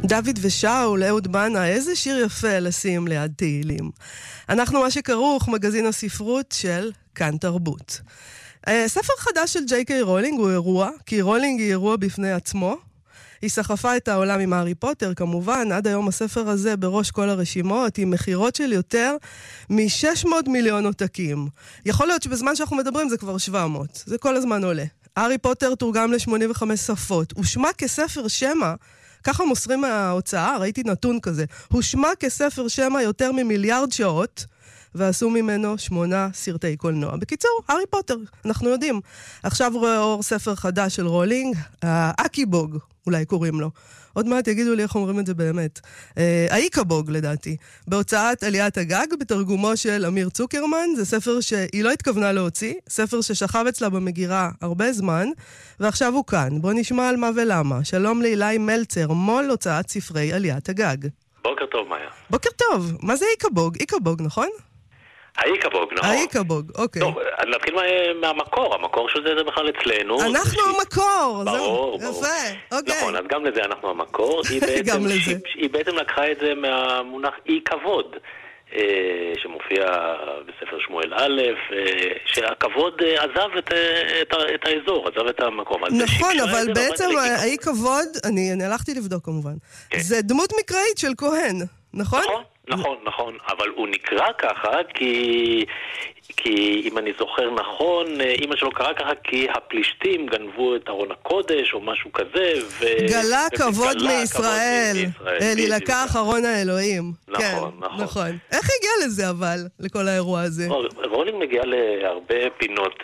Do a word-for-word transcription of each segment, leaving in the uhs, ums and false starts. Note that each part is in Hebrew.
דוד ושאול, אהוד בנה, איזה שיר יפה לשים ליד תהילים. אנחנו מה שכרוך, מגזין הספרות של כאן תרבות. ספר חדש של ג'יי קיי רולינג הוא אירוע, כי רולינג היא אירוע בפני עצמו. היא סחפה את העולם עם הארי פוטר, כמובן, עד היום הספר הזה בראש כל הרשימות, עם מחירות של יותר מ-שש מאות מיליון עותקים. יכול להיות שבזמן שאנחנו מדברים זה כבר שבע מאות, זה כל הזמן עולה. הארי פוטר תורגם ל-שמונים וחמש שפות, הוא שמע כספר שמע, ככה מוסרים מההוצאה, ראיתי נתון כזה, הוא שמע כספר שמע יותר ממיליארד שעות, ועשו ממנו שמונה סרטי קולנוע. בקיצור, הארי פוטר, אנחנו יודעים. עכשיו רואה אור ספר חדש של רולינג, האקיבוג, אולי קוראים לו. עוד מעט יגידו לי איך אומרים את זה באמת. האיקבוג, לדעתי. בהוצאת עליית הגג, בתרגומו של אמיר צוקרמן, זה ספר שהיא לא התכוונה להוציא, ספר ששכב אצלה במגירה הרבה זמן, ועכשיו הוא כאן. בוא נשמע על מה ולמה. שלום לאילי מלצר, מול הוצאת ספרי עליית הגג. בוקר טוב, מאיה. בוקר טוב. מה זה איקבוג? איקבוג, נכון? האיקבוג, נכון. האיקבוג, אוקיי. טוב, נתחיל מהמקור, המקור של זה זה בכלל אצלנו. אנחנו המקור, ברור, ברור. יפה, אוקיי. נכון, אז גם לזה אנחנו המקור. גם לזה. היא בעצם לקחה את זה מהמונח אי כבוד, שמופיע בספר שמואל א', שהכבוד עזב את האזור, עזב את המקום. נכון, אבל בעצם האי כבוד, אני הלכתי לבדוק כמובן, זה דמות מקראית של כהן, נכון? נכון. נכון, נכון, אבל הוא נקרא ככה כי, כי אם אני זוכר נכון, אמא שלו קרא ככה כי הפלישתים גנבו את ארון הקודש או משהו כזה, ו... גלה כבוד מישראל, אלי לקח ארון האלוהים. נכון, כן, נכון. נכון. איך הגיע לזה אבל, לכל האירוע הזה? רולינג מגיעה להרבה פינות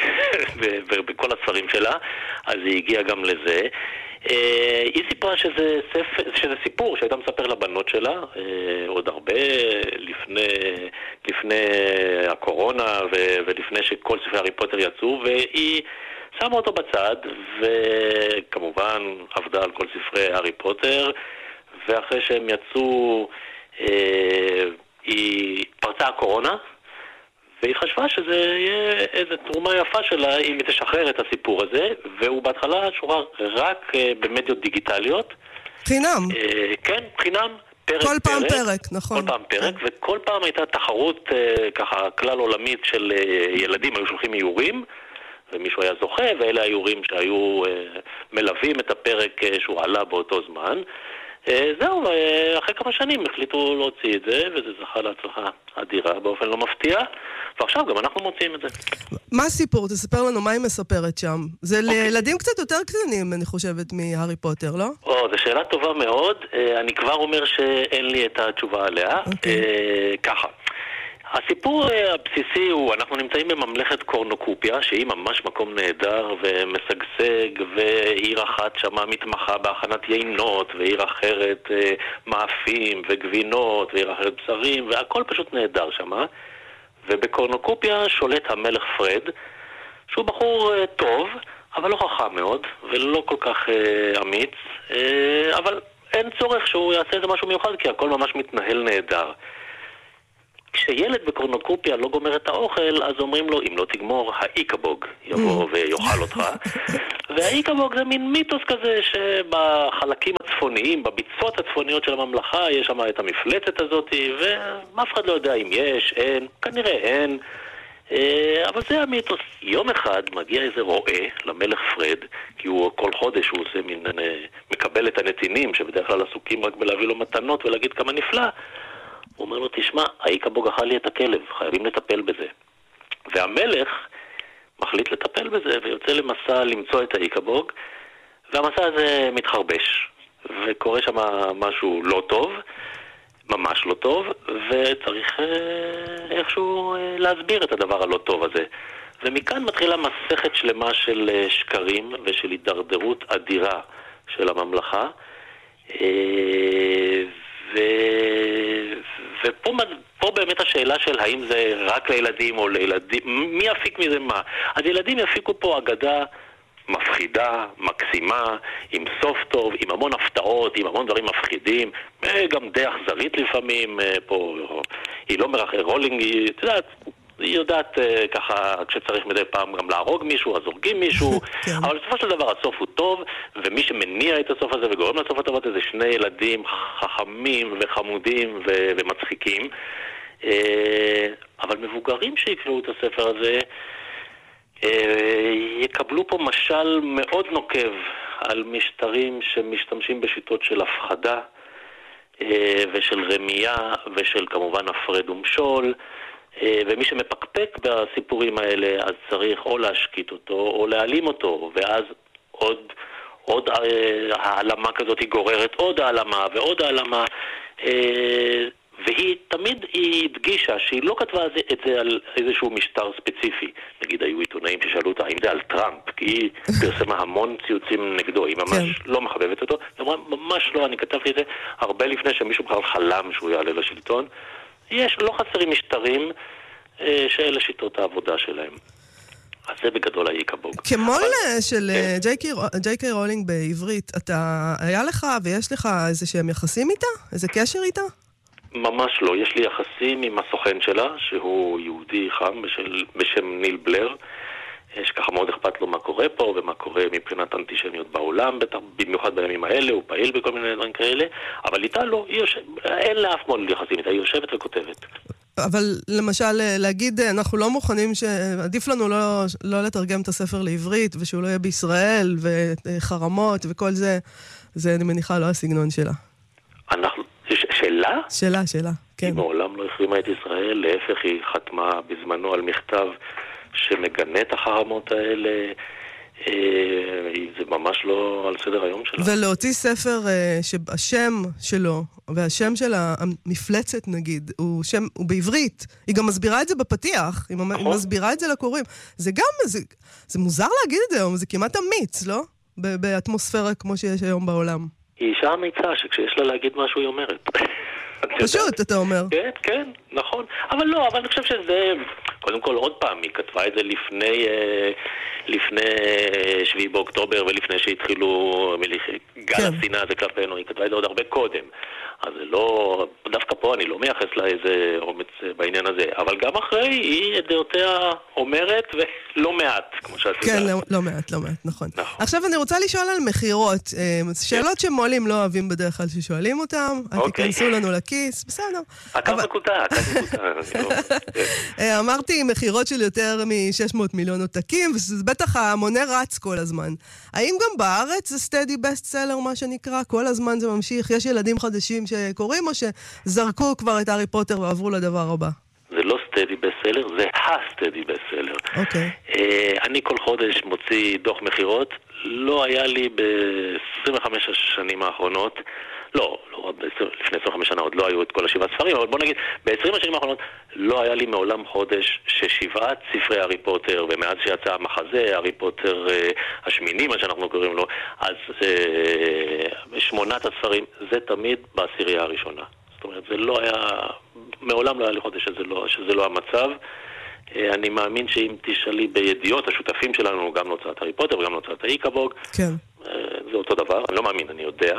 בכל הספרים שלה, אז היא הגיעה גם לזה. היא סיפרה שזה, ספר, שזה סיפור שהייתה מספר לבנות שלה עוד הרבה לפני, לפני הקורונה ו, ולפני שכל ספרי הארי פוטר יצאו, והיא שמה אותו בצד וכמובן עבדה על כל ספרי הארי פוטר, ואחרי שהם יצאו היא פרצה הקורונה והיא חשבה שזה יהיה איזו תרומה יפה שלה אם היא תשחרר את הסיפור הזה, והוא בהתחלה שוחרר רק במדיות דיגיטליות. חינם. כן, חינם. פרק, כל פעם פרק, פרק, נכון. כל פעם פרק, כן. וכל פעם הייתה תחרות ככה כלל עולמית של ילדים, היו שולחים איורים, ומישהו היה זוכה, ואלה האיורים שהיו מלווים את הפרק שהוא עלה באותו זמן. זהו, אחרי כמה שנים החליטו להוציא את זה, וזה זכה להצלחה אדירה באופן לא מפתיע, ועכשיו גם אנחנו מוציאים את זה. מה הסיפור? תספר לנו מה היא מספרת שם. זה לילדים קצת יותר קטנים, אני חושבת, מהארי פוטר, לא? או, זו שאלה טובה מאוד. אני כבר אומר שאין לי את התשובה עליה. ככה. הסיפור הבסיסי הוא, אנחנו נמצאים בממלכת קורנוקופיה, שהיא ממש מקום נהדר ומשגשג, ועיר אחת שמה מתמחה בהכנת יינות, ועיר אחרת מאפים וגבינות, ועיר אחרת בשרים, והכל פשוט נהדר שמה. ובקורנוקופיה שולט המלך פרד, שהוא בחור טוב, אבל לא חכם מאוד, ולא כל כך אמיץ, אבל אין צורך שהוא יעשה איזה משהו מיוחד, כי הכל ממש מתנהל נהדר. כשילד בקורנוקופיה לא גומר את האוכל, אז אומרים לו, אם לא תגמור, האיקבוג יבוא ויוכל אותך. והאיקבוג זה מין מיתוס כזה שבחלקים הצפוניים, בביצות הצפוניות של הממלכה, יש שם את המפלצת הזאת, ואף אחד לא יודע אם יש, אין, כנראה אין. אבל זה המיתוס. יום אחד מגיע איזה רועה למלך פרד, כי הוא כל חודש הוא עושה מין, מקבל את הנתינים, שבדרך כלל עסוקים רק בלהביא לו מתנות ולהגיד כמה נפלא. הוא אומר לו, תשמע, האיקבוג אכל לי את הכלב, חייבים לטפל בזה. והמלך מחליט לטפל בזה ויוצא למסע למצוא את האיקבוג, והמסע הזה מתחרבש, וקורה שם משהו לא טוב, ממש לא טוב, וצריך אה, איכשהו אה, להסביר את הדבר הלא טוב הזה. ומכאן מתחילה מסכת שלמה של אה, שקרים ושל הידרדרות אדירה של הממלכה, אה, ו... ופה פה באמת השאלה של האם זה רק לילדים או לילדים, מי יפיק מזה מה? אז ילדים יפיקו פה אגדה מפחידה, מקסימה, עם סוף טוב, עם המון הפתעות, עם המון דברים מפחידים, גם די אכזרית לפעמים, פה היא לא מרחב, רולינג, היא, אתה יודעת, היא יודעת ככה, כשצריך מדי פעם גם להרוג מישהו, אז הורגים מישהו, אבל בסופו של דבר הסוף הוא טוב, ומי שמניע את הסוף הזה וגורם לסוף הטובות זה שני ילדים חכמים וחמודים ו- ומצחיקים, אבל מבוגרים שיקראו את הספר הזה, יקבלו פה משל מאוד נוקב על משטרים שמשתמשים בשיטות של הפחדה ושל רמייה ושל כמובן הפרד ומשול, ומי שמפקפק בסיפורים האלה אז צריך או להשקיט אותו או להעלים אותו, ואז עוד, עוד העלמה כזאת היא גוררת עוד העלמה ועוד העלמה, והיא תמיד היא הדגישה שהיא לא כתבה את זה על איזשהו משטר ספציפי. נגיד היו עיתונאים ששאלו אותה האם זה על טראמפ, כי היא פרסמה המון ציוצים נגדו, היא ממש לא מחבבת אותו. היא אמרה, ממש לא, אני כתבתי את זה הרבה לפני שמישהו בכלל חלם שהוא יעלה לשלטון. יש, לא חסרים משטרים אה, שאלה שיטות העבודה שלהם. אז זה בגדול האיקבוג. כמו של ג'יי קיי רולינג בעברית, אתה, היה לך ויש לך איזה שהם יחסים איתה? איזה קשר איתה? ממש לא. יש לי יחסים עם הסוכן שלה, שהוא יהודי חם בשל, בשם ניל בלר, שככה מאוד אכפת לו מה קורה פה ומה קורה מבחינת אנטישמיות בעולם, במיוחד בימים האלה, הוא פעיל בכל מיני דברים כאלה, אבל איתה לא, היא יושב, אין לאף מול יחסים איתה, היא יושבת וכותבת. אבל למשל להגיד, אנחנו לא מוכנים, שעדיף לנו לא, לא לתרגם את הספר לעברית, ושהוא לא יהיה בישראל, וחרמות וכל זה, זה אני מניחה לא הסגנון שלה. אנחנו... שאלה? שאלה, שאלה, כן. היא מעולם לא החרימה את ישראל, להפך היא חתמה בזמנו על מכתב שמגנה את החרמות האלה, זה ממש לא על סדר היום שלה. ולהוציא ספר שהשם שלו, והשם של המפלצת נגיד, הוא שם, הוא בעברית, היא גם מסבירה את זה בפתיח, היא מסבירה את זה לקוראים. זה גם, זה, זה מוזר להגיד את זה היום, זה כמעט אמיץ, לא? באטמוספירה כמו שיש היום בעולם. היא אישה אמיצה, שכשיש לה להגיד משהו היא אומרת. פשוט, אתה אומר. כן, כן, נכון. אבל לא, אבל אני חושב שזה, קודם כל עוד פעם, היא כתבה את זה לפני, לפני שביעי באוקטובר, ולפני שהתחילו גל השנאה הזה כלפינו, היא כתבה את זה עוד הרבה קודם. אז זה לא, דווקא פה אני לא מייחס לה איזה אומץ בעניין הזה, אבל גם אחרי היא את דעותיה אומרת ולא מעט, כמו שאת יודעת. כן, לא, לא מעט, לא מעט, נכון. נכון. עכשיו אני רוצה לשאול על מחירות, שאלות שמולים לא אוהבים בדרך כלל ששואלים אותם, אל תיכנסו לנו לכיס, בסדר. הקו מקוטע, הקו מקוטע. אמרתי מחירות של יותר מ-שש מאות מיליון עותקים, וזה בטח המונה רץ כל הזמן. האם גם בארץ זה סטדי בסט סלר, מה שנקרא? כל הזמן זה ממשיך? יש ילדים חדשים שקוראים, או שזרקו כבר את הארי פוטר ועברו לדבר הבא? זה לא סטדי בסלר, זה הסטדי בסלר. אוקיי. אני כל חודש מוציא דוח מחירות, לא היה לי ב-עשרים וחמש השנים האחרונות, לא, לא, לפני עשרים וחמש שנה עוד לא היו את כל השבעת ספרים, אבל בוא נגיד, ב-עשרים השנים האחרונות לא היה לי מעולם חודש ששבעת ספרי הארי פוטר, ומאז שיצא המחזה, הארי פוטר השמיני, מה שאנחנו קוראים לו, אז שמונת הספרים, זה תמיד בעשירייה הראשונה. זאת אומרת, זה לא היה, מעולם לא היה לי חודש שזה לא, שזה לא המצב. אני מאמין שאם תשאלי בידיעות, השותפים שלנו, גם להוצאת הארי פוטר וגם להוצאת האיקבוג, כן. זה אותו דבר, אני לא מאמין, אני יודע.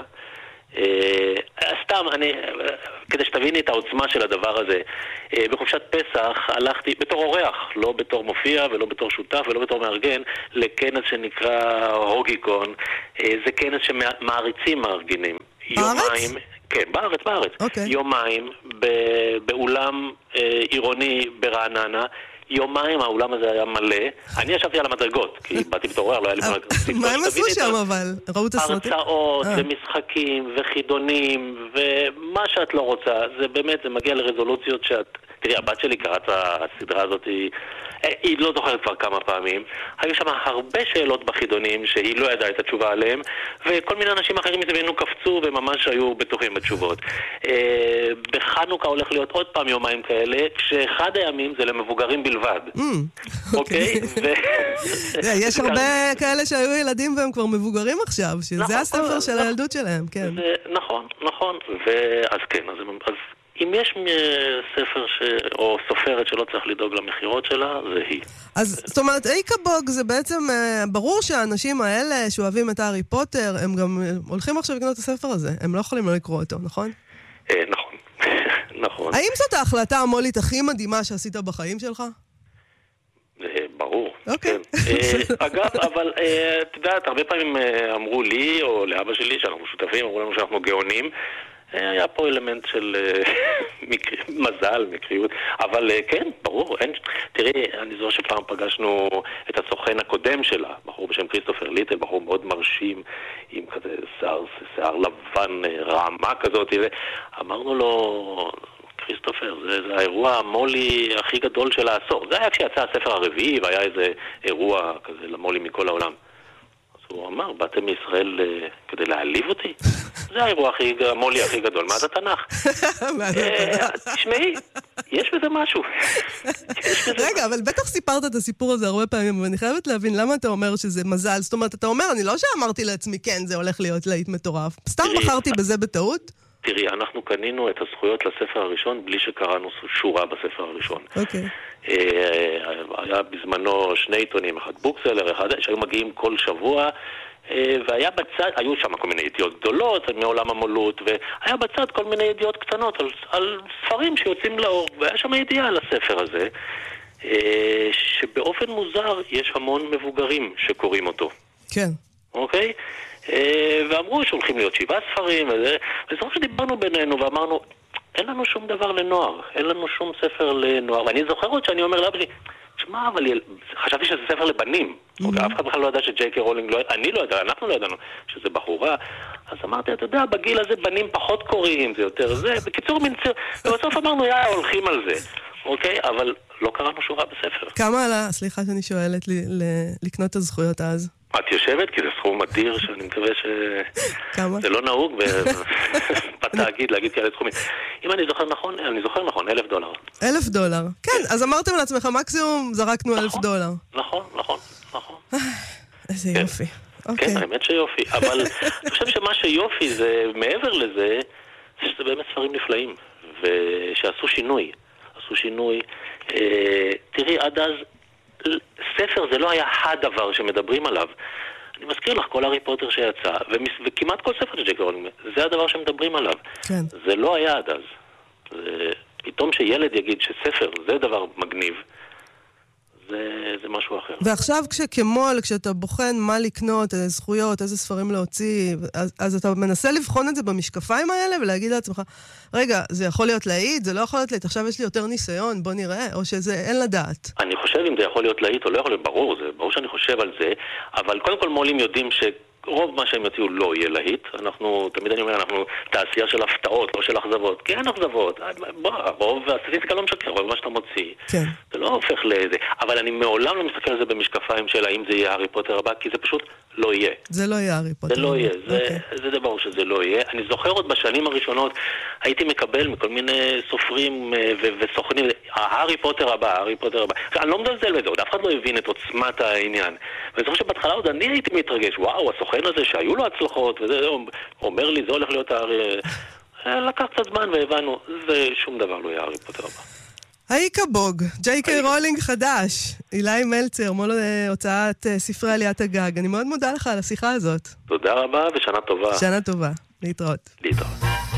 סתם, אני, כדי שתביני את העוצמה של הדבר הזה, בחופשת פסח הלכתי בתור אורח, לא בתור מופיע ולא בתור שותף ולא בתור מארגן, לכנס שנקרא הוגיקון. זה כנס שמעריצים מארגנים. בארץ? כן, בארץ, בארץ. Okay. יומיים באולם עירוני ברעננה, יומיים האולם הזה היה מלא. אני ישבתי על המדרגות, כי באתי בתור אורח, לא היה לי מה... מה הם עשו שם אבל? ראו את הסרטים? הרצאות ומשחקים וחידונים ומה שאת לא רוצה. זה באמת, זה מגיע לרזולוציות שאת... תראי, הבת שלי קראת הסדרה הזאת, היא, היא לא זוכרת כבר כמה פעמים. היו שם הרבה שאלות בחידונים שהיא לא ידעה את התשובה עליהם, וכל מיני אנשים אחרים מסביבנו קפצו וממש היו בטוחים בתשובות. בחנוכה הולך להיות עוד פעם יומיים כאלה, כשאחד הימים זה למבוגרים בלבד. אוקיי? יש הרבה כאלה שהיו ילדים והם כבר מבוגרים עכשיו, שזה הספר של הילדות שלהם, כן. נכון, נכון. ואז כן, אז... אם יש ספר ש... או סופרת שלא צריך לדאוג למחירות שלה, זה היא. אז זאת אומרת, איקבוג זה בעצם, ברור שהאנשים האלה שאוהבים את הארי פוטר, הם גם הולכים עכשיו לקנות את הספר הזה. הם לא יכולים לא לקרוא אותו, נכון? נכון, נכון. האם זאת ההחלטה המולית הכי מדהימה שעשית בחיים שלך? ברור. אוקיי. אגב, אבל את יודעת, הרבה פעמים אמרו לי, או לאבא שלי, שאנחנו שותפים, אמרו לנו שאנחנו גאונים, היה פה אלמנט של מזל, מקריות, אבל כן, ברור, תראי, אני זוכר שפעם פגשנו את הסוכן הקודם שלה, בחור בשם כריסטופר ליטל, בחור מאוד מרשים, עם כזה שיער לבן, רעמה כזאת, אמרנו לו, כריסטופר, זה, זה האירוע המולי הכי גדול של העשור. זה היה כשיצא הספר הרביעי, והיה איזה אירוע כזה למולי מכל העולם. אז הוא אמר, באתם מישראל uh, כדי להעליב אותי? זה האירוע הכי, המולי הכי גדול. מה זה תנ"ך? תשמעי, יש בזה משהו. רגע, אבל בטח סיפרת את הסיפור הזה הרבה פעמים, ואני חייבת להבין למה אתה אומר שזה מזל. זאת אומרת, אתה אומר, אני לא שאמרתי לעצמי, כן, זה הולך להיות להיט מטורף. סתם בחרתי בזה בטעות? תראי, אנחנו קנינו את הזכויות לספר הראשון בלי שקראנו שורה בספר הראשון. אוקיי. היה בזמנו שני עיתונים, אחד בוקסלר, אחד שהיו מגיעים כל שבוע, והיה בצד, היו שם כל מיני ידיעות גדולות מעולם המולות, והיה בצד כל מיני ידיעות קטנות על, על ספרים שיוצאים לאור, והיה שם ידיעה על הספר הזה, שבאופן מוזר יש המון מבוגרים שקוראים אותו. כן. אוקיי? ואמרו שהולכים להיות שבעה ספרים, וזוכר שדיברנו בינינו ואמרנו, אין לנו שום דבר לנוער, אין לנו שום ספר לנוער, ואני זוכר עוד שאני אומר לאבא שלי, תשמע, אבל חשבתי שזה ספר לבנים, אף אחד בכלל לא ידע שג'יי קיי רולינג, אני לא ידע, אנחנו לא ידענו שזה בחורה, אז אמרתי, אתה יודע, בגיל הזה בנים פחות קוראים, זה יותר זה, בקיצור מנצר, ובסוף אמרנו, יא, הולכים על זה, אוקיי? אבל לא קראנו שורה בספר. כמה עלה, סליחה שאני שואלת, לקנות את הזכויות אז? את יושבת? כי זה סכום אדיר שאני מקווה ש... כמה? זה לא נהוג בתאגיד להגיד כאלה סכומים. אם אני זוכר נכון, אני זוכר נכון, אלף דולר. אלף דולר. כן, אז אמרתם לעצמך, מקסימום זרקנו אלף דולר. נכון, נכון, נכון. איזה יופי. כן, האמת שיופי. אבל אני חושב שמה שיופי זה, מעבר לזה, זה שזה באמת ספרים נפלאים. ושעשו שינוי. עשו שינוי. תראי, עד אז... ספר זה לא היה הדבר שמדברים עליו. אני מזכיר לך, כל הארי פוטר שיצא, וכמעט כל ספר של ג'יי קיי רולינג, זה הדבר שמדברים עליו. כן. זה לא היה עד אז. זה... פתאום שילד יגיד שספר זה דבר מגניב, זה, זה משהו אחר. ועכשיו כשכמול, כשאתה בוחן מה לקנות, איזה זכויות, איזה ספרים להוציא, אז, אז אתה מנסה לבחון את זה במשקפיים האלה ולהגיד לעצמך, רגע, זה יכול להיות להיט, זה לא יכול להיות להיט, עכשיו יש לי יותר ניסיון, בוא נראה, או שזה אין לדעת. אני חושב אם זה יכול להיות להיט או לא יכול להיות, ברור, זה ברור שאני חושב על זה, אבל קודם כל מו"לים יודעים ש... רוב מה שהם יוציאו לא יהיה להיט. אנחנו, תמיד אני אומר, אנחנו תעשייה של הפתעות, לא של אכזבות. כי אין אכזבות. בוא, רוב הסטטיסטיקה לא משקר, אבל מה שאתה מוציא, כן. זה לא הופך לזה. אבל אני מעולם לא מסתכל על זה במשקפיים של האם זה יהיה הארי פוטר הבא, כי זה פשוט לא יהיה. זה לא יהיה הארי פוטר. זה לא יהיה. זה, זה דבר שזה לא יהיה. אני זוכר עוד בשנים הראשונות, הייתי מקבל מכל מיני סופרים ו- וסוכנים, הארי פוטר הבא, הארי פוטר הבא. אני לא מדלזל בזה, עוד אף אחד לא הבין את עוצמת העניין. ואני זוכר שבהתחלה עוד אני הייתי מתרגש, וואו, הסוכן הזה שהיו לו הצלחות, וזה אומר לי, זה הולך להיות הארי... לקח קצת זמן והבנו, זה שום דבר לא יהיה הארי פוטר הבא. הייקה בוג, ג'יי קיי רולינג חדש, אילי מלצר, מול הוצאת ספרי עליית הגג. אני מאוד מודה לך על השיחה הזאת. תודה רבה ושנה טובה. שנה טובה, להתראות. להתראות.